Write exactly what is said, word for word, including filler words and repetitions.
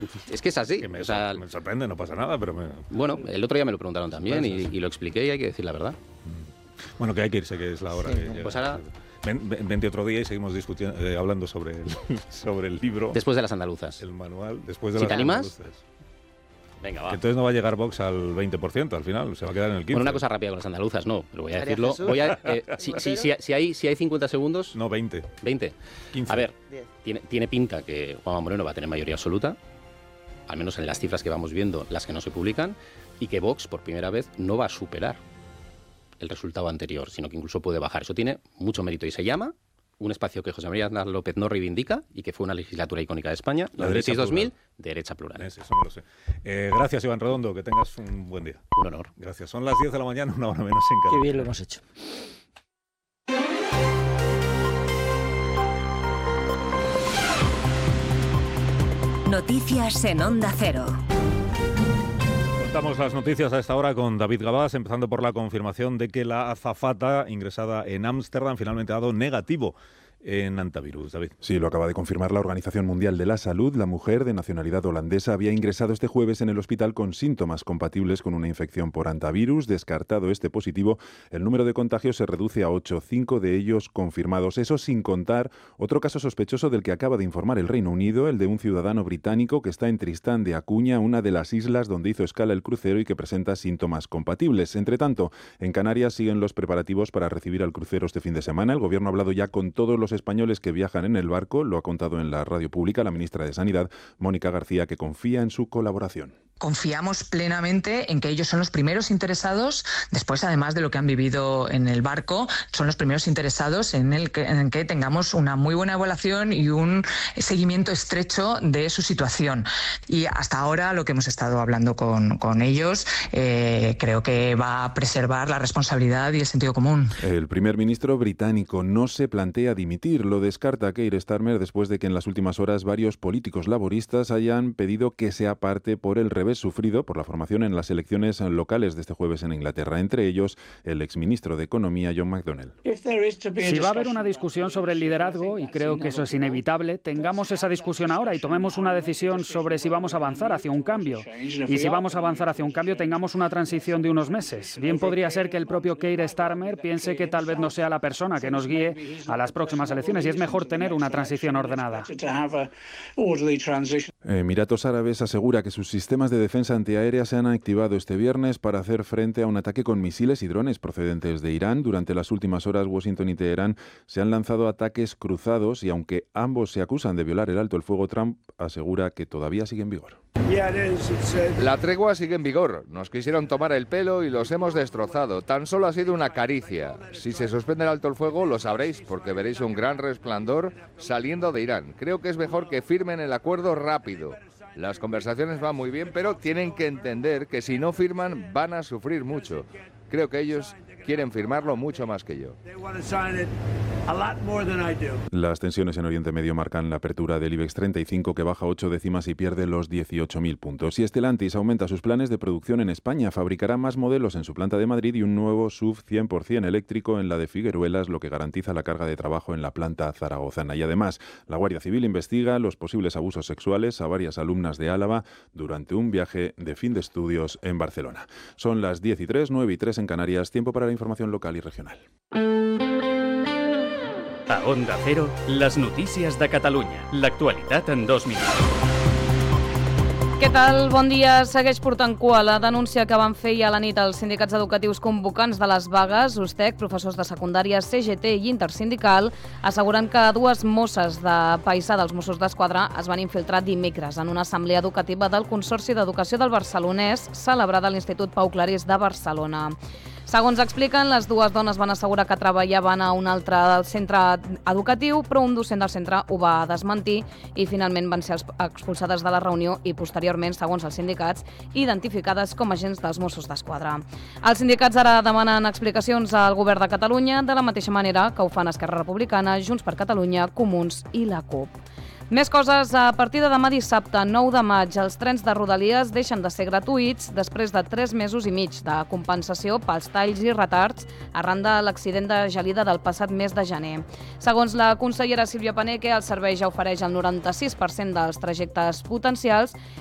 Es que es así. Que me, o sea, me sorprende, no pasa nada, pero... Me... Bueno, el otro día me lo preguntaron también y, y lo expliqué y hay que decir la verdad. Bueno, que hay que irse, que es la hora. Sí, que ya, pues ahora... Ven, ven, vente otro día y seguimos discutiendo, eh, hablando sobre el, sobre el libro. Después de las andaluzas. El manual, después de ¿Si las te animas? andaluzas. Venga, va. Que entonces no va a llegar Vox al veinte por ciento al final, se va a quedar en el quince por ciento. Bueno, una cosa rápida con las andaluzas, no, pero voy a decirlo. Voy a, eh, si, si, si, si, hay, si hay cincuenta segundos... No, veinte. veinte. quince. A ver, tiene, tiene pinta que Juanma Moreno va a tener mayoría absoluta, al menos en las cifras que vamos viendo, las que no se publican, y que Vox, por primera vez, no va a superar el resultado anterior, sino que incluso puede bajar. Eso tiene mucho mérito y se llama un espacio que José María Aznar López no reivindica y que fue una legislatura icónica de España, la derecha dos mil, derecha plural. Eso no lo sé. Eh, gracias, Iván Redondo, que tengas un buen día. Un honor. Gracias. Son las diez de la mañana, una hora menos en Cataluña. Qué bien lo hemos hecho. Noticias en Onda Cero. Contamos las noticias a esta hora con David Gabás, empezando por la confirmación de que la azafata ingresada en Ámsterdam finalmente ha dado negativo en antivirus. David. Sí, lo acaba de confirmar la Organización Mundial de la Salud. La mujer de nacionalidad holandesa había ingresado este jueves en el hospital con síntomas compatibles con una infección por antivirus. Descartado este positivo, el número de contagios se reduce a ocho, cinco de ellos confirmados. Eso sin contar otro caso sospechoso del que acaba de informar el Reino Unido, el de un ciudadano británico que está en Tristán de Acuña, una de las islas donde hizo escala el crucero y que presenta síntomas compatibles. Entre tanto, en Canarias siguen los preparativos para recibir al crucero este fin de semana. El gobierno ha hablado ya con todos los españoles que viajan en el barco, lo ha contado en la radio pública la ministra de Sanidad, Mónica García, que confía en su colaboración. Confiamos plenamente en que ellos son los primeros interesados, después además de lo que han vivido en el barco, son los primeros interesados en el que, en que tengamos una muy buena evaluación y un seguimiento estrecho de su situación. Y hasta ahora lo que hemos estado hablando con, con ellos eh, creo que va a preservar la responsabilidad y el sentido común. El primer ministro británico no se plantea dimitir, lo descarta Keir Starmer después de que en las últimas horas varios políticos laboristas hayan pedido que se aparte por el revés sufrido por la formación en las elecciones locales de este jueves en Inglaterra, entre ellos el exministro de Economía John McDonnell. Si va a haber una discusión sobre el liderazgo, y creo que eso es inevitable, tengamos esa discusión ahora y tomemos una decisión sobre si vamos a avanzar hacia un cambio. Y si vamos a avanzar hacia un cambio, tengamos una transición de unos meses. Bien podría ser que el propio Keir Starmer piense que tal vez no sea la persona que nos guíe a las próximas elecciones y es mejor tener una transición ordenada. Emiratos Árabes asegura que sus sistemas de defensa antiaérea se han activado este viernes para hacer frente a un ataque con misiles y drones procedentes de Irán. Durante las últimas horas, Washington y Teherán se han lanzado ataques cruzados y aunque ambos se acusan de violar el alto el fuego, Trump asegura que todavía sigue en vigor. La tregua sigue en vigor. Nos quisieron tomar el pelo y los hemos destrozado. Tan solo ha sido una caricia. Si se suspende el alto el fuego, lo sabréis, porque veréis un gran resplandor saliendo de Irán. Creo que es mejor que firmen el acuerdo rápido. Las conversaciones van muy bien, pero tienen que entender que si no firman van a sufrir mucho. Creo que ellos quieren firmarlo mucho más que yo. Las tensiones en Oriente Medio marcan la apertura del IBEX treinta y cinco, que baja ocho décimas y pierde los dieciocho mil puntos. Y Stellantis aumenta sus planes de producción en España. Fabricará más modelos en su planta de Madrid y un nuevo S U V cien por ciento eléctrico en la de Figueruelas, lo que garantiza la carga de trabajo en la planta zaragozana. Y además, la Guardia Civil investiga los posibles abusos sexuales a varias alumnas de Álava durante un viaje de fin de estudios en Barcelona. Son las diez y tres, nueve y tres en Canarias. Tiempo para la información local y regional. A Onda Cero, les notícies de Catalunya. L'actualitat en dos minuts. Què tal? Bon dia. Segueix portant cua la denúncia que van fer ja a la nit els sindicats educatius convocants de les vagues, USTEC, professors de secundària, C G T i Intersindical, assegurant que dues mosses de paisà dels Mossos d'Esquadra es van infiltrar dimecres en una assemblea educativa del Consorci d'Educació del Barcelonès celebrada a l'Institut Pau Claris de Barcelona. Segons expliquen, les dues dones van assegurar que treballaven a un altre centre educatiu, però un docent del centre ho va desmentir i finalment van ser expulsades de la reunió i posteriorment, segons els sindicats, identificades com a agents dels Mossos d'Esquadra. Els sindicats ara demanen explicacions al govern de Catalunya de la mateixa manera que ho fan Esquerra Republicana, Junts per Catalunya, Comuns i la CUP. Més coses, a partir de demà dissabte, nou de maig, els trens de Rodalies deixen de ser gratuïts després de tres mesos i mig de compensació pels talls i retards arran de l'accident de gelida del passat mes de gener. Segons la consellera Sílvia Paneque, el servei ja ofereix el noranta-sis per cent dels trajectes potencials